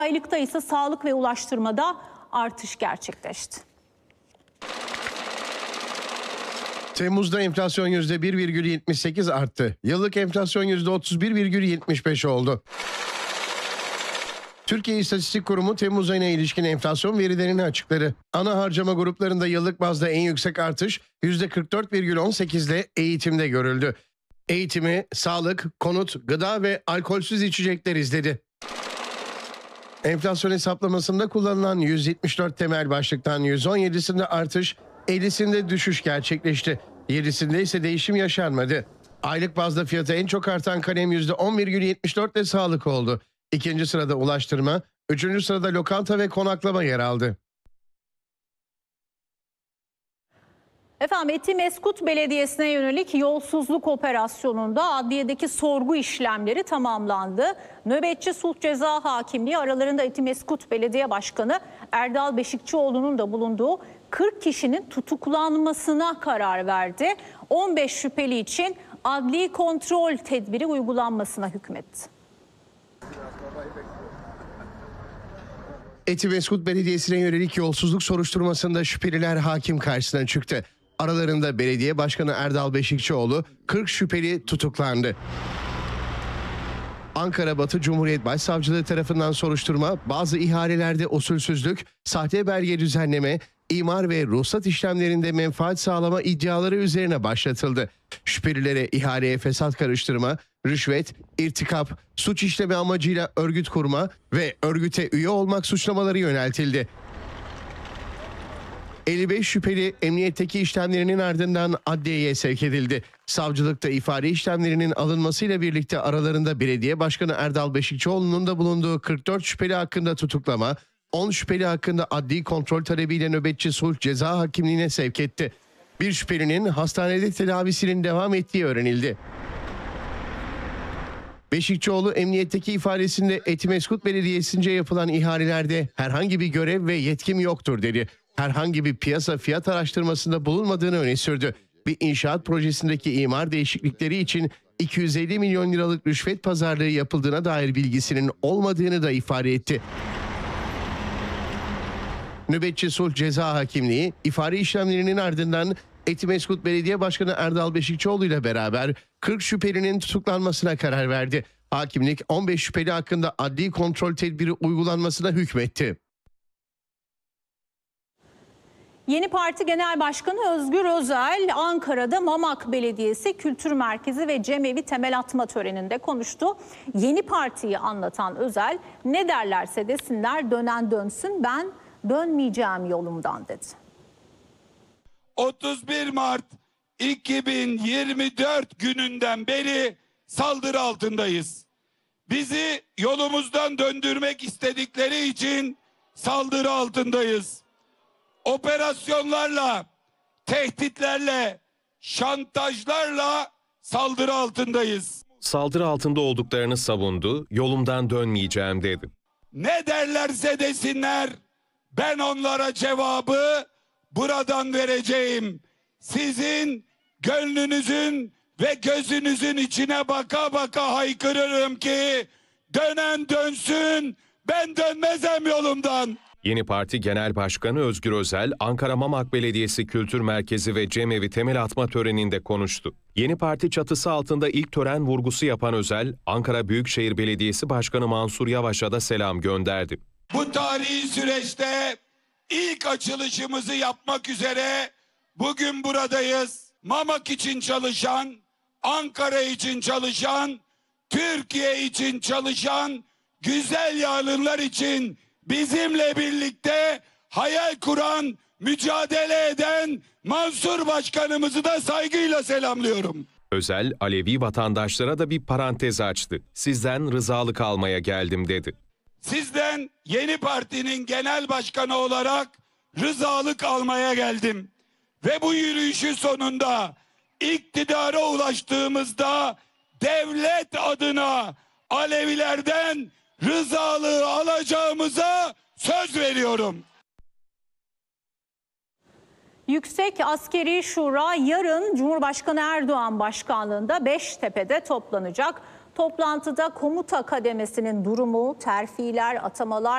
Aylıkta ise sağlık ve ulaştırmada artış gerçekleşti. Temmuz'da enflasyon %1,78 arttı. Yıllık enflasyon %31,75 oldu. Türkiye İstatistik Kurumu Temmuz ayına ilişkin enflasyon verilerini açıkladı. Ana harcama gruplarında yıllık bazda en yüksek artış %44,18 ile eğitimde görüldü. Eğitimi, sağlık, konut, gıda ve alkolsüz içecekler izledi. Enflasyon hesaplamasında kullanılan 174 temel başlıktan 117'sinde artış, 50'sinde düşüş gerçekleşti. 7'sinde ise değişim yaşanmadı. Aylık bazda fiyatı en çok artan kalem %10,74 ile sağlık oldu. İkinci sırada ulaştırma, üçüncü sırada lokanta ve konaklama yer aldı. Etimeskut Belediyesi'ne yönelik yolsuzluk operasyonunda adliyedeki sorgu işlemleri tamamlandı. Nöbetçi Sulh Ceza Hakimliği aralarında Etimeskut Belediye Başkanı Erdal Beşikçioğlu'nun da bulunduğu 40 kişinin tutuklanmasına karar verdi. 15 şüpheli için adli kontrol tedbiri uygulanmasına hükmetti. Etimeskut Belediyesi'ne yönelik yolsuzluk soruşturmasında şüpheliler hakim karşısına çıktı. Aralarında Belediye Başkanı Erdal Beşikçioğlu, 40 şüpheli tutuklandı. Ankara Batı Cumhuriyet Başsavcılığı tarafından soruşturma, bazı ihalelerde usulsüzlük, sahte belge düzenleme, imar ve ruhsat işlemlerinde menfaat sağlama iddiaları üzerine başlatıldı. Şüphelilere ihaleye fesat karıştırma, rüşvet, irtikap, suç işleme amacıyla örgüt kurma ve örgüte üye olmak suçlamaları yöneltildi. 55 şüpheli emniyetteki işlemlerinin ardından adliyeye sevk edildi. Savcılıkta ifade işlemlerinin alınmasıyla birlikte aralarında Belediye Başkanı Erdal Beşikçioğlu'nun da bulunduğu 44 şüpheli hakkında tutuklama, 10 şüpheli hakkında adli kontrol talebiyle nöbetçi sulh ceza hakimliğine sevk etti. Bir şüphelinin hastanede tedavisinin devam ettiği öğrenildi. Beşikçioğlu emniyetteki ifadesinde Etimeskut Belediyesi'nce yapılan ihalelerde herhangi bir görev ve yetkim yoktur dedi. Herhangi bir piyasa fiyat araştırmasında bulunmadığını öne sürdü. Bir inşaat projesindeki imar değişiklikleri için 250 milyon liralık rüşvet pazarlığı yapıldığına dair bilgisinin olmadığını da ifade etti. Nöbetçi Sulh Ceza Hakimliği ifade işlemlerinin ardından Etimeskut Belediye Başkanı Erdal Beşikçioğlu ile beraber 40 şüphelinin tutuklanmasına karar verdi. Hakimlik 15 şüpheli hakkında adli kontrol tedbiri uygulanmasına hükmetti. Yeni Parti Genel Başkanı Özgür Özel, Ankara'da Mamak Belediyesi Kültür Merkezi ve Cemevi temel atma töreninde konuştu. Yeni partiyi anlatan Özel, ne derlerse desinler dönen dönsün, ben dönmeyeceğim yolumdan dedi. 31 Mart 2024 gününden beri saldırı altındayız. Bizi yolumuzdan döndürmek istedikleri için saldırı altındayız. Operasyonlarla, tehditlerle, şantajlarla saldırı altındayız. Saldırı altında olduklarını savundu, yolumdan dönmeyeceğim dedi. Ne derlerse desinler, ben onlara cevabı buradan vereceğim. Sizin gönlünüzün ve gözünüzün içine baka baka haykırırım ki dönen dönsün, ben dönmezem yolumdan. Yeni Parti Genel Başkanı Özgür Özel, Ankara Mamak Belediyesi Kültür Merkezi ve Cemevi temel atma töreninde konuştu. Yeni Parti çatısı altında ilk tören vurgusu yapan Özel, Ankara Büyükşehir Belediyesi Başkanı Mansur Yavaş'a da selam gönderdi. Bu tarihi süreçte ilk açılışımızı yapmak üzere bugün buradayız. Mamak için çalışan, Ankara için çalışan, Türkiye için çalışan, güzel yarınlar için bizimle birlikte hayal kuran, mücadele eden Mansur Başkanımızı da saygıyla selamlıyorum. Özel, Alevi vatandaşlara da bir parantez açtı. Sizden rızalık almaya geldim dedi. Sizden Yeni Parti'nin genel başkanı olarak rızalık almaya geldim. Ve bu yürüyüşün sonunda iktidara ulaştığımızda devlet adına Alevilerden rızalığı alacağımıza söz veriyorum. Yüksek Askeri Şura yarın Cumhurbaşkanı Erdoğan başkanlığında Beştepe'de toplanacak. Toplantıda komuta kademesinin durumu, terfiler, atamalar